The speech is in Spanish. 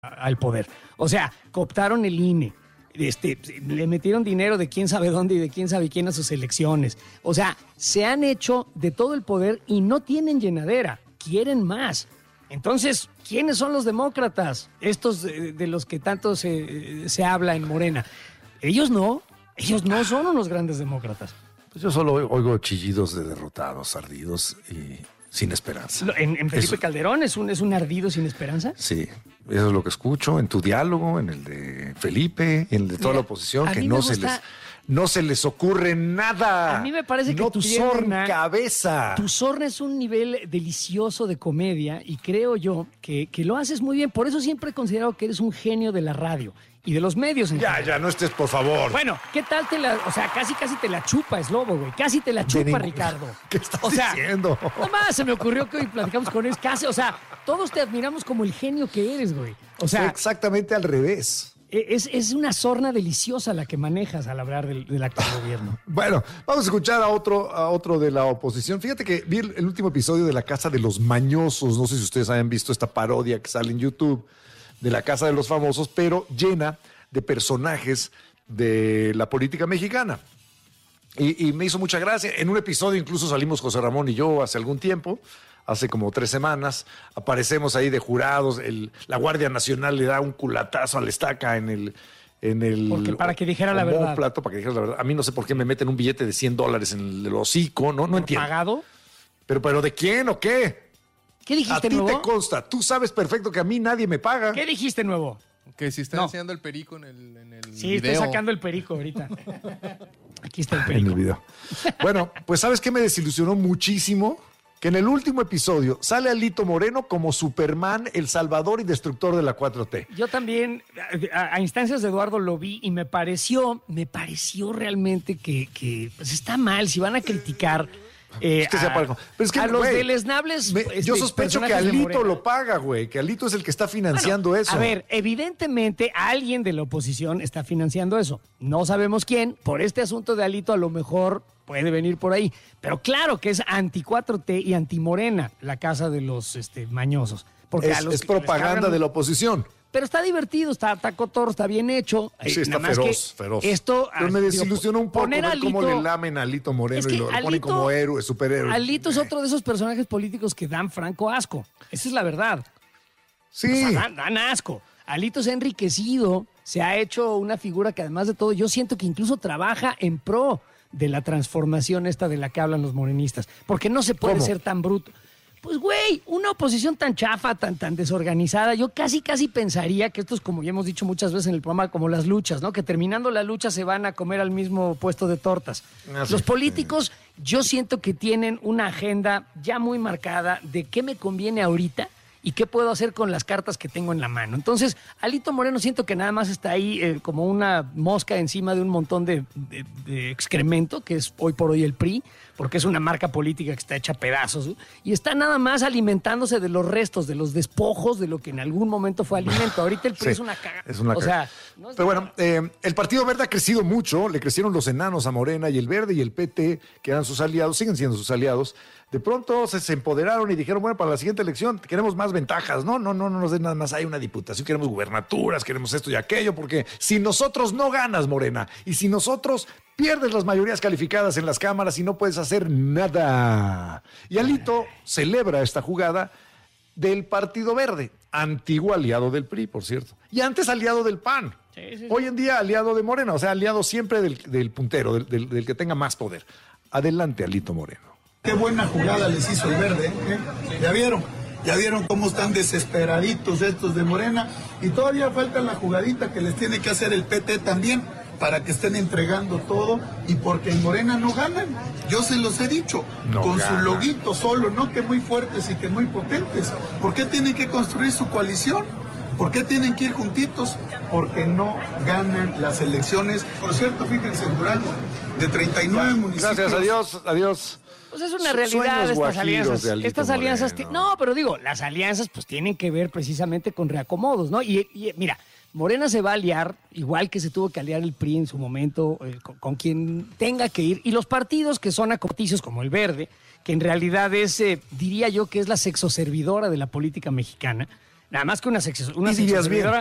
al poder. O sea, cooptaron el INE, le metieron dinero de quién sabe dónde y de quién sabe quién a sus elecciones. O sea, se han hecho de todo el poder y no tienen llenadera, quieren más. Entonces, ¿quiénes son los demócratas? Estos de los que tanto se habla en Morena. Ellos no son unos grandes demócratas. Pues yo solo oigo chillidos de derrotados, ardidos y sin esperanza. ¿En Felipe Calderón es un ardido sin esperanza? Sí, eso es lo que escucho en tu diálogo, en el de Felipe, en el de toda la oposición, que no se les ocurre nada. A mí me parece que no son cabeza. Tu sorna es un nivel delicioso de comedia y creo yo que lo haces muy bien. Por eso siempre he considerado que eres un genio de la radio y de los medios. Ya, no estés, por favor. Bueno, ¿qué tal casi te la chupa, Slobo, güey? Casi te la chupa, Ricardo. ¿Qué estás diciendo? Nomás se me ocurrió que hoy platicamos con él. Todos te admiramos como el genio que eres, güey. Fue exactamente al revés. Es una sorna deliciosa la que manejas al hablar del actual gobierno. Bueno, vamos a escuchar a otro de la oposición. Fíjate que vi el último episodio de La Casa de los Mañosos. No sé si ustedes hayan visto esta parodia que sale en YouTube de La Casa de los Famosos, pero llena de personajes de la política mexicana. Y me hizo mucha gracia. En un episodio incluso salimos José Ramón y yo hace algún tiempo, hace como 3 semanas, aparecemos ahí de jurados, la Guardia Nacional le da un culatazo a la estaca en el porque para que dijera la verdad. Plato, para que dijera la verdad. A mí no sé por qué me meten un billete de $100 en el hocico, no entiendo. ¿Pagado? ¿Pero de quién o qué? ¿Qué dijiste, a ti nuevo? te consta, tú sabes perfecto que a mí nadie me paga. ¿Qué dijiste, nuevo? Que si está enseñando el perico en el sí, video. estoy sacando el perico ahorita. Aquí está el perico. En el video. Bueno, pues ¿sabes qué me desilusionó muchísimo? Que en el último episodio sale Alito Moreno como Superman, el salvador y destructor de la 4T. Yo también, a instancias de Eduardo lo vi y me pareció realmente que pues está mal. Si van a criticar a los deleznables. Yo sospecho que Alito lo paga, güey, que Alito es el que está financiando eso. A ver, evidentemente alguien de la oposición está financiando eso. No sabemos quién. Por este asunto de Alito a lo mejor puede venir por ahí. Pero claro que es anti-4T y anti-Morena la casa de los mañosos. Porque es propaganda de la oposición. Pero está divertido, está cotorro, está bien hecho. Sí, está feroz. Pero me desilusionó un poco ver cómo le lamen a Alito Moreno y lo ponen como héroe, superhéroe. Alito es otro de esos personajes políticos que dan franco asco. Esa es la verdad. Sí. O sea, dan asco. Alito se ha enriquecido, se ha hecho una figura que además de todo yo siento que incluso trabaja en pro de la transformación esta de la que hablan los morenistas. Porque no se puede ser tan bruto. Pues, güey, una oposición tan chafa, tan desorganizada, yo casi pensaría que esto es, como ya hemos dicho muchas veces en el programa, como las luchas, ¿no? Que terminando la lucha se van a comer al mismo puesto de tortas. Los políticos, yo siento que tienen una agenda ya muy marcada de qué me conviene ahorita y qué puedo hacer con las cartas que tengo en la mano. Entonces, Alito Moreno siento que nada más está ahí como una mosca encima de un montón de excremento, que es hoy por hoy el PRI, porque es una marca política que está hecha a pedazos, ¿no? Y está nada más alimentándose de los restos, de los despojos de lo que en algún momento fue alimento. Ahorita el PRI es una cagada. Es una cagada. Pero bueno, el Partido Verde ha crecido mucho, le crecieron los enanos a Morena y el Verde y el PT, que eran sus aliados, siguen siendo sus aliados. De pronto se empoderaron y dijeron, bueno, para la siguiente elección queremos más ventajas. No nos den nada más, hay una diputación, queremos gubernaturas, queremos esto y aquello, porque si nosotros no ganas, Morena, y si nosotros pierdes las mayorías calificadas en las cámaras y no puedes hacer nada. Y Alito celebra esta jugada del Partido Verde, antiguo aliado del PRI, por cierto, y antes aliado del PAN. Sí. Hoy en día aliado de Morena, o sea, aliado siempre del puntero, del que tenga más poder. Adelante, Alito Moreno. Qué buena jugada les hizo el Verde, ¿eh? ¿Ya vieron cómo están desesperaditos estos de Morena? Y todavía falta la jugadita que les tiene que hacer el PT también, para que estén entregando todo, y porque en Morena no ganan. Yo se los he dicho, con su loguito solo, no que muy fuertes y que muy potentes. ¿Por qué tienen que construir su coalición? ¿Por qué tienen que ir juntitos? Porque no ganan las elecciones. Por cierto, fíjense, en Durango, de 39 municipios... Gracias, adiós. Pues es una realidad estas alianzas. Estas alianzas, no, pero digo, las alianzas pues tienen que ver precisamente con reacomodos, ¿no? Y mira, Morena se va a aliar, igual que se tuvo que aliar el PRI en su momento, con quien tenga que ir. Y los partidos que son acoticios, como el Verde, que en realidad es, diría yo, que es la sexoservidora de la política mexicana, Nada más que una sección dirías bien.